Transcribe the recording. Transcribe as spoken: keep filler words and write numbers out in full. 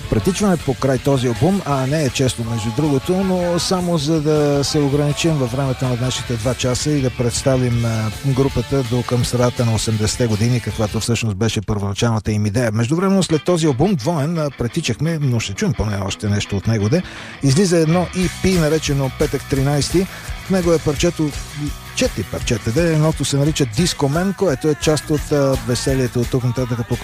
Претичваме по край този албум, а не е често между другото, но само за да се ограничим във времето на днешните два часа и да представим групата до към средата на осемдесетте години, каквато всъщност беше първоначалната им идея. Междувременно след този албум двоен претичахме, но ще чуем поне още нещо от него. Де. Излиза едно и пи, наречено Петък тринайсети. В него е парчето, четири парчета, де. Едното се нарича Disco Man, което е част от веселието от тук нататък по